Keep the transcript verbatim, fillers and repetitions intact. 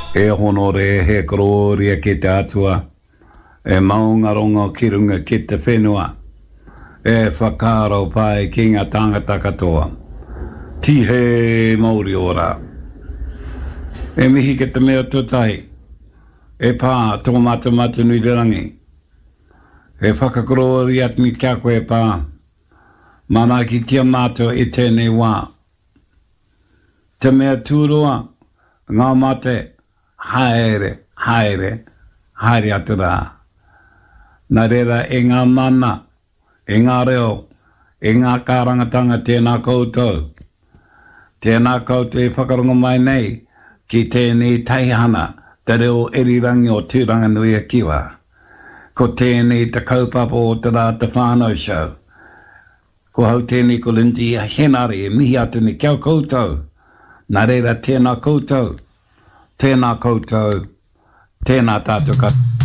E honore he kororia ki te atua. E maungarongo ki runga ki te whenua. E whakaro pai ki ngā tangata katoa. Tihe Māori ora. E mihi ke te mea tutai. E pā tō mata mata nui rangi. E whakakorori at mi kia koe pā. Mana ki tia mātua i tēnei wā. Te mea tūroa, ngā mate, haere, haere, haere atu rā. Nā reira e ngā mana, e ngā reo, e ngā kārangatanga tēnā koutou. Tēnā koutou e whakarongo mai nei, ki tēnei taihana, te reo erirangi o tūranga nui a kiwa. Ko tēnei te kaupapa o te rā te whānau show. Ko hau tēnei ko Lindy a henare e mihi atu ni kia koutou. Nā reira tēnā koutou, tēnā koutou, tēnā tātou katoa.